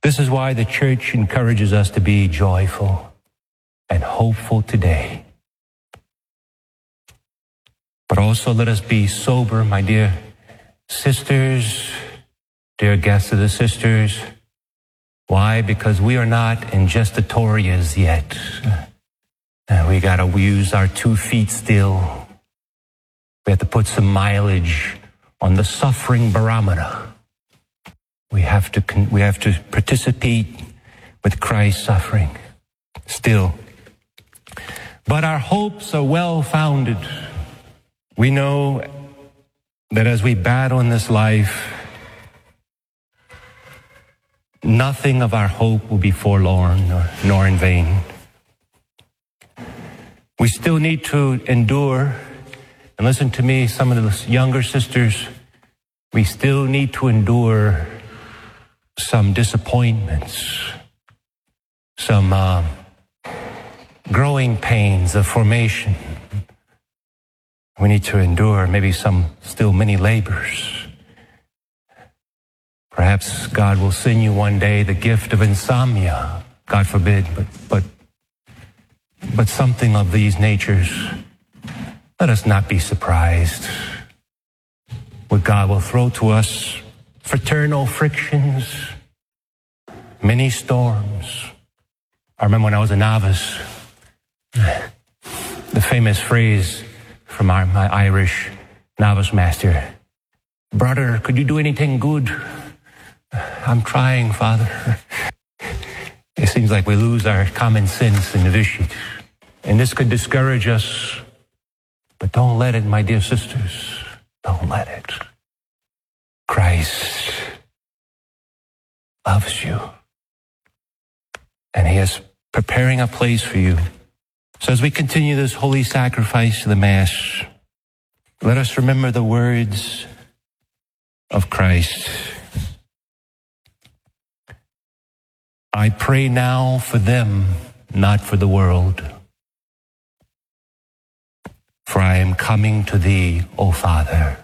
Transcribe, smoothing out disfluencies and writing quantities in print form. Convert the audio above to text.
This is why the church encourages us to be joyful and hopeful today. But also let us be sober, my dear sisters, dear guests of the sisters. Why? Because we are not ingestatorias yet. We got to use our 2 feet still. We have to put some mileage on the suffering barometer. We have to participate with Christ's suffering still. But our hopes are well-founded. We know that as we battle in this life, nothing of our hope will be forlorn nor in vain. We still need to endure, and listen to me, some of the younger sisters, we still need to endure some disappointments, some growing pains of formation. We need to endure maybe still many labors. Perhaps God will send you one day the gift of insomnia, God forbid, but something of these natures. Let us not be surprised. What God will throw to us, fraternal frictions, many storms. I remember when I was a novice, the famous phrase from my Irish novice master, "Brother, could you do anything good?" "I'm trying, Father." It seems like we lose our common sense in novitiate. And this could discourage us. But don't let it, my dear sisters. Don't let it. Christ loves you. And He is preparing a place for you. So as we continue this holy sacrifice of the Mass, let us remember the words of Christ. "I pray now for them, not for the world. For I am coming to thee, O Father."